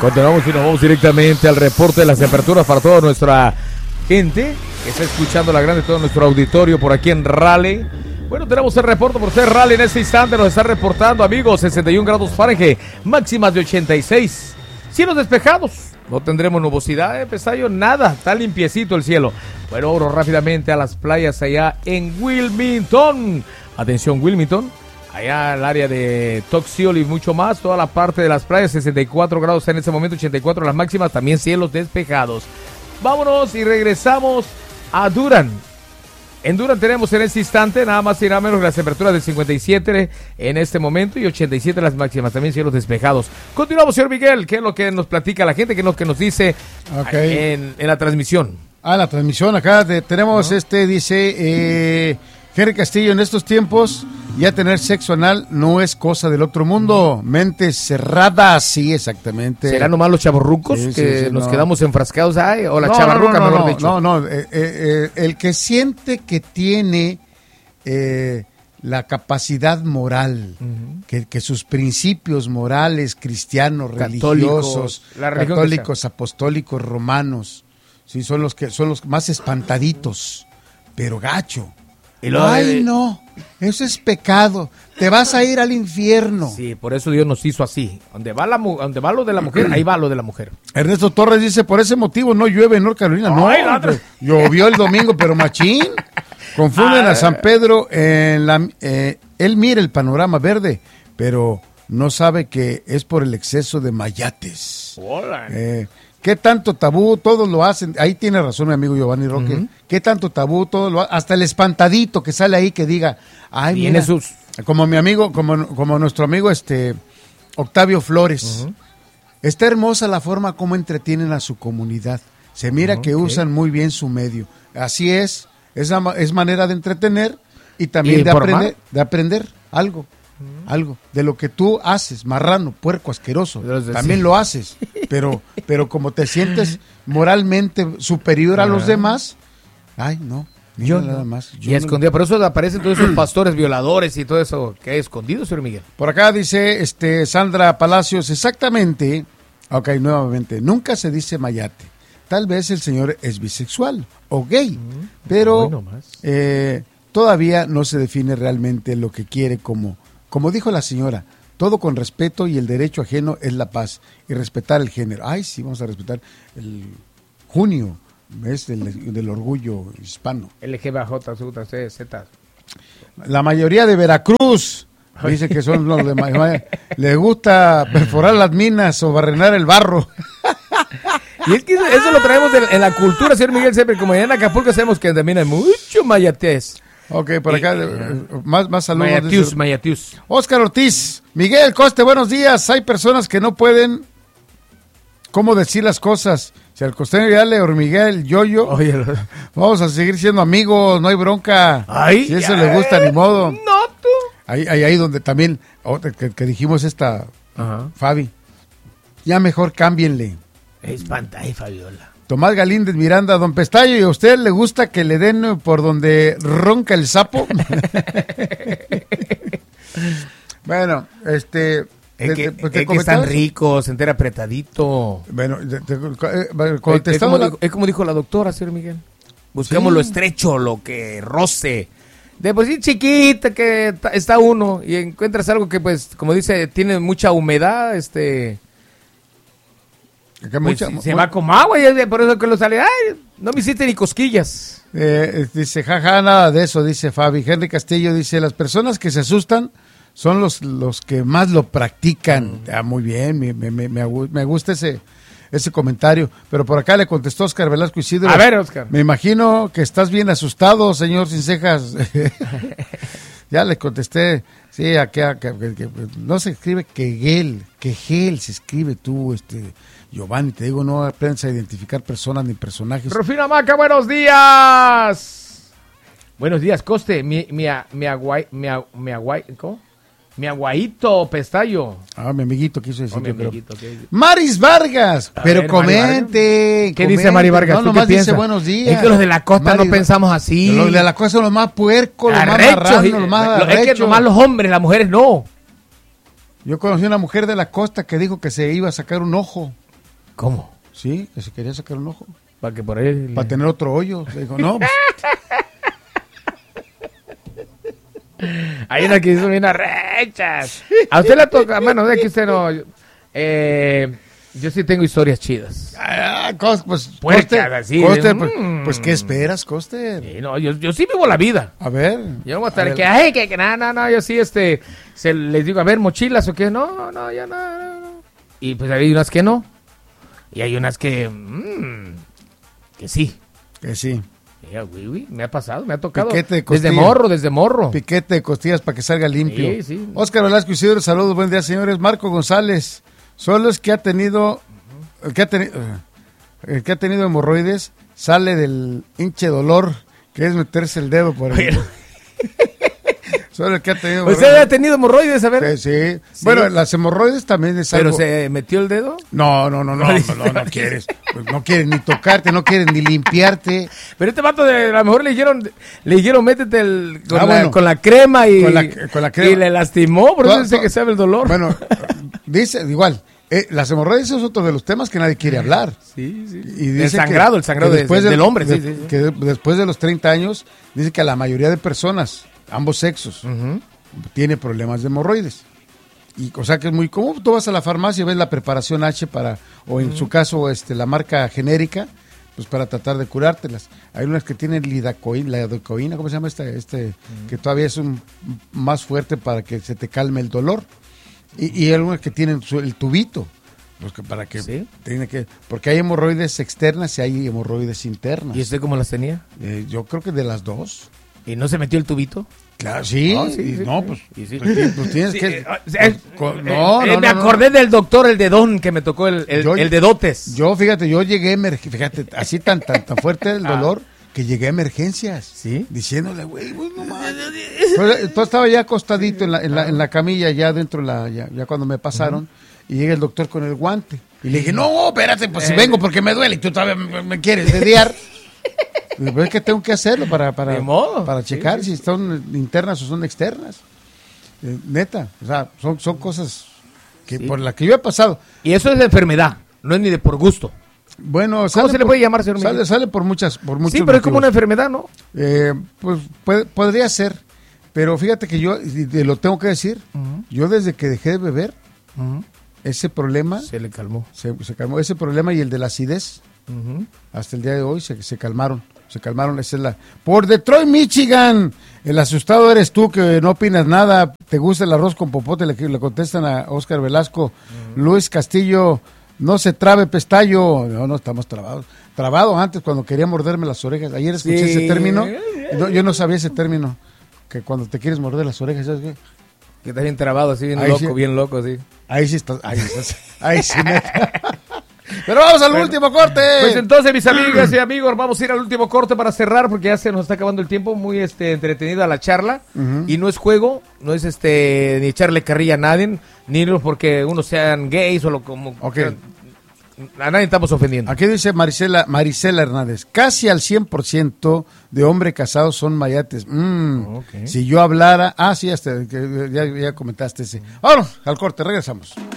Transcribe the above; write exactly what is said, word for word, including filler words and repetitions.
Continuamos y nos vamos directamente al reporte de las temperaturas para toda nuestra gente que está escuchando la grande, todo nuestro auditorio por aquí en Raleigh. Bueno, tenemos el reporte por ser Raleigh en este instante, nos está reportando, amigos, sesenta y un grados Fahrenheit, máximas de ochenta y seis, cielos despejados, no tendremos nubosidad, eh, Pestayo, nada, está limpiecito el cielo. Bueno, ahora rápidamente a las playas allá en Wilmington. Atención, Wilmington, allá al área de Toxiol y mucho más, toda la parte de las playas, sesenta y cuatro grados en este momento, ochenta y cuatro las máximas, también cielos despejados. Vámonos y regresamos a Durham. En Durham tenemos en este instante nada más y nada menos las temperaturas de cincuenta y siete en este momento y ochenta y siete las máximas, también cielos despejados. Continuamos, señor Miguel, ¿qué es lo que nos platica la gente? ¿Qué es lo que nos dice okay. en, en la transmisión? Ah, la transmisión, acá de, tenemos ¿no? este, dice, eh, Henry Castillo, en estos tiempos ya tener sexo anal no es cosa del otro mundo, mente cerrada, sí, exactamente. ¿Serán nomás los chavorrucos sí, que sí, sí, nos no. quedamos enfrascados ahí? ¿O la no, chavarruca, no, no, mejor no, dicho? No, no, eh, eh, el que siente que tiene eh, la capacidad moral, uh-huh. que, que sus principios morales, cristianos, católicos, religiosos, la católicos, apostólicos, romanos, sí, son los que son los más espantaditos, pero gacho. Y lo Ay, de... no, eso es pecado, te vas a ir al infierno. Sí, por eso Dios nos hizo así. Donde va, la, donde va lo de la mujer, ahí va lo de la mujer. Ernesto Torres dice, por ese motivo no llueve en North Carolina. No, Ay, no llovió el domingo, pero machín. Confunden a San Pedro en la... Eh, él mira el panorama verde, pero no sabe que es por el exceso de mayates. Hola. Eh, ¿Qué tanto tabú? Todos lo hacen. Ahí tiene razón mi amigo Giovanni Roque. Uh-huh. ¿Qué tanto tabú? Todos lo hacen. Hasta el espantadito que sale ahí que diga, ay, mira, sus... como mi amigo, como, como nuestro amigo este Octavio Flores. Uh-huh. Está hermosa la forma como entretienen a su comunidad. Se mira uh-huh, que okay. usan muy bien su medio. Así es, es, es manera de entretener y también ¿Y de aprender, de aprender algo. Algo de lo que tú haces, marrano, puerco, asqueroso, también lo haces, pero pero como te sientes moralmente superior a los demás, ay, no, yo nada más. Yo y no... escondido, por eso aparecen todos esos pastores violadores y todo eso que hay escondido, señor Miguel. Por acá dice este Sandra Palacios, exactamente, ok, nuevamente, nunca se dice mayate, tal vez el señor es bisexual o gay, mm, pero no eh, todavía no se define realmente lo que quiere como Como dijo la señora, todo con respeto y el derecho ajeno es la paz y respetar el género. Ay, sí, vamos a respetar el junio, mes del, del orgullo hispano. L G B J, C, Z. La mayoría de Veracruz dice que son los de... Le gusta perforar las minas o barrenar el barro. Y es que eso, eso lo traemos de, en la cultura, señor Miguel, siempre. Como en Acapulco sabemos que también hay mucho mayatés. Ok, por acá, eh, más, más saludos. Mayatius, Mayatius. Oscar Ortiz, Miguel Coste, buenos días. Hay personas que no pueden, ¿cómo decir las cosas? Si al costeño ya le hormiguea el yoyo, Oye, lo... vamos a seguir siendo amigos, no hay bronca. Ay, si eso ay, le gusta, ni modo. No, tú. Ahí, ahí, ahí donde también, otra que, que dijimos esta, Ajá. Fabi, ya mejor cámbienle. Espanta, eh, Fabiola. Tomás Galíndez Miranda, don Pestayo, ¿y a usted le gusta que le den por donde ronca el sapo? Bueno, este... Es que, te, te es que están ricos, se entera apretadito. Bueno, te, te, eh, es, es, como, la... es como dijo la doctora, señor Miguel. Buscamos sí. lo estrecho, lo que roce. De por sí chiquita que está uno y encuentras algo que, pues, como dice, tiene mucha humedad, este... Pues mucha, se muy... va como agua y por eso que lo sale, ay, no me hiciste ni cosquillas. Eh, dice, jaja, nada de eso, dice Fabi. Henry Castillo dice, las personas que se asustan son los, los que más lo practican. Mm. Ah, muy bien, me, me, me, me gusta ese, ese comentario. Pero por acá le contestó Oscar Velasco Isidro. A ver, Oscar. Me imagino que estás bien asustado, señor sin cejas. Ya le contesté, sí, aquí, aquí, aquí, aquí, no se escribe Kegel, Kegel se escribe tú, este... Giovanni, te digo, no aprendes a identificar personas ni personajes. Rufina Maca, buenos días. Buenos días, Coste. Mi, mi, mi aguay, mi, mi aguay, ¿cómo? Mi aguaito Pestayo. Ah, mi amiguito quiso decir. Oh, mi amiguito, okay. Maris Vargas, a pero ver, comente. ¿Qué comente. Dice Mari Vargas? No, nomás dice buenos días. Es que los de la costa Mari, no pensamos así. Los de la costa son los más puercos, los arrechos, más marranos, los más arrechos. Es que nomás los hombres, las mujeres no. Yo conocí una mujer de la costa que dijo que se iba a sacar un ojo. ¿Cómo? Sí, que se quería sacar un ojo. Para que por ahí... Para le... tener otro hoyo. Le dijo, no, pues... Hay una que hizo bien arrechas. A usted le toca, bueno, de que usted no... Eh, yo sí tengo historias chidas. Ah, cos, pues, Puercas, Coster, así, Coster, de, pues, mm. pues, ¿qué esperas, Coster? Sí, no, yo, yo sí vivo la vida. A ver. Yo no voy a estar a que, ver. ay, que, que, no, no, no, yo sí, este, se, les digo, a ver, mochilas o qué, no, no, ya no, no, no. Y pues hay unas que no. Y hay unas que, mmm, que sí. Que sí. Ya, güey, güey, me ha pasado, me ha tocado. Piquete de Desde costilla. morro, desde morro. Piquete de costillas para que salga limpio. Sí, sí. Óscar Velasco Isidro, saludos, buen día, señores. Marco González, solo es que ha tenido, el que ha tenido, el que ha tenido hemorroides, sale del hinche dolor, que es meterse el dedo por ahí. Solo el que ha tenido hemorroides. ¿Usted ha tenido hemorroides, a ver? Sí, sí. Sí. Bueno, las hemorroides también es ¿Pero algo... se metió el dedo? No, no, no, no, no, no, no quieres. Pues no quieres ni tocarte, no quieres ni limpiarte. Pero este vato de, a lo mejor le dijeron, le dijeron, métete el, con, Ah, la, bueno. con la crema y, Con la- con la crema. y le lastimó, por eso To- dice to- que sabe el dolor. Bueno, dice, igual, eh, las hemorroides es otro de los temas que nadie quiere hablar. Sí, sí. Y El dice sangrado, que- el sangrado que de- después del del- hombre, de- sí, sí, sí. Que de- después de los treinta años, dice que la mayoría de personas, ambos sexos, Ujú. tiene problemas de hemorroides. Y, o sea que es muy común, tú vas a la farmacia y ves la preparación H para, o en su caso, este, la marca genérica, pues para tratar de curártelas. Hay unas que tienen lidocaína, lidocaína, ¿cómo se llama este? este que todavía es un más fuerte para que se te calme el dolor. Y, y hay algunas que tienen su- el tubito, pues que para que ¿Sí? tiene que, porque hay hemorroides externas y hay hemorroides internas. ¿Y usted cómo las tenía? Eh, yo creo que de las dos. ¿Y no se metió el tubito? Claro, sí, Ah, sí, y sí, no, sí. pues, Y sí. pues, ti- pues tienes Sí, que... eh, o sea, pues, con- eh, no, eh, no, me no, no. acordé del doctor, el dedón, que me tocó el, el, Yo- el dedotes. Yo, fíjate, yo llegué a emerg- fíjate, así tan, tan, tan fuerte el dolor que llegué a emergencias. ¿Sí? Diciéndole, güey, güey, no mames. Pues, tú estaba ya acostadito en la, en la, en la camilla, ya dentro, de la, ya, ya cuando me pasaron, y llega el doctor con el guante. Y le dije, no, espérate, pues si Eh. vengo porque me duele y tú todavía me, me quieres dediar. Y, pues, es que tengo que hacerlo para, para, De modo. para Sí, checar sí, si son internas o son externas. Eh, neta, o sea, son, son cosas que Sí. por las que yo he pasado. Y eso es de enfermedad, no es ni de por gusto. Bueno, ¿Cómo sale se le por- puede llamar, señor Sale, Miguel? sale por muchas, por muchos Sí, pero es como una motivos. enfermedad, ¿no? Eh, pues puede- podría ser, pero fíjate que yo, y te lo tengo que decir, Ujú. yo desde que dejé de beber, Ujú. ese problema, Se le calmó. se, se calmó, ese problema y el de la acidez, Ujú. hasta el día de hoy se, se calmaron, se calmaron, esa es la... Por Detroit, Michigan, el asustado eres tú que no opinas nada, te gusta el arroz con popote, le, le contestan a Óscar Velasco, Luis Castillo, no se trabe pestaño, no, no estamos trabados, trabado antes cuando quería morderme las orejas, ayer escuché Sí. ese término, no, yo no sabía ese término, que cuando te quieres morder las orejas, ¿sabes qué? Que está bien trabado, así, bien Ahí loco, sí. bien loco, sí. Ahí sí estás, ahí estás, ahí sí, neta. Pero vamos al último corte. Pues entonces, mis amigas y amigos, vamos a ir al último corte para cerrar porque ya se nos está acabando el tiempo. Muy este entretenida la charla. Ujú. Y no es juego, no es este ni echarle carrilla a nadie, ni porque unos sean gays o lo como. Ok. A nadie estamos ofendiendo. Aquí dice Marisela, Marisela Hernández, casi al cien por ciento de hombres casados son mayates. Mm, Ok. Si yo hablara... Ah, sí, hasta, que ya, ya comentaste ese. Vámonos, al corte, regresamos.